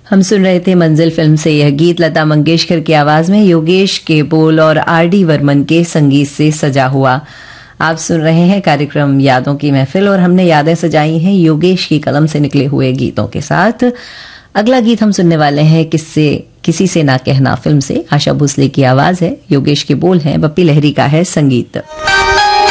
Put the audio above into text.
हम सुन रहे थे मंजिल फिल्म से यह गीत लता मंगेशकर की आवाज में, योगेश के बोल और आर.डी. बर्मन के संगीत से सजा हुआ। आप सुन रहे हैं कार्यक्रम यादों की महफिल और हमने यादें सजाई हैं योगेश की कलम से निकले हुए गीतों के साथ। अगला गीत हम सुनने वाले हैं किसी से ना कहना फिल्म से। आशा भोसले की आवाज है, योगेश के बोल हैं, बप्पी लहरी का है संगीत।